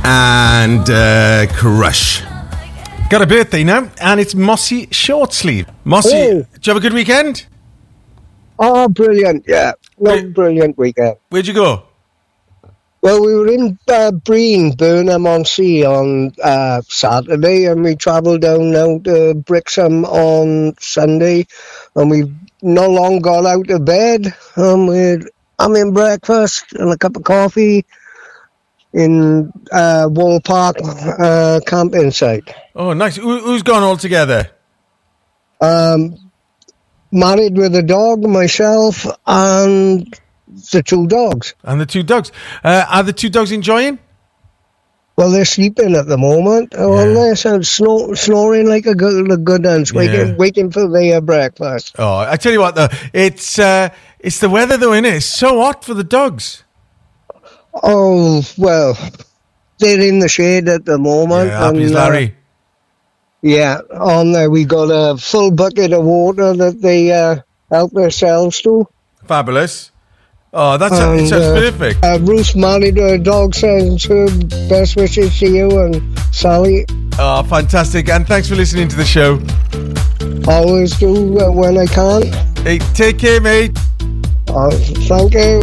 and Crush. Got a birthday now, and it's Mossy Shortsleeve. Mossy, did you have a good weekend? Oh, brilliant, yeah. Brilliant weekend. Where'd you go? Well, we were in Breen, Burnham-on-Sea on Saturday, and we travelled down now to Brixham on Sunday, and we've not long got out of bed, and we're having breakfast and a cup of coffee in Wall Park camping site. Oh, nice. Who's gone all together? Married with a dog, myself, and the two dogs. And the two dogs. Are the two dogs enjoying? Well, they're sleeping at the moment. Yeah. Well, they're snoring like a good ones, waiting for their breakfast. Oh, I tell you what, though, it's the weather, though, isn't it? It's so hot for the dogs. Oh, well, they're in the shade at the moment. Yeah, happy's Larry. Yeah, on there we got a full bucket of water that they help themselves to. Fabulous. Oh, that sounds perfect. Ruth married her dog, sends her best wishes to you and Sally. Oh, fantastic. And thanks for listening to the show. Always do when I can. Hey, take care, mate. Thank you.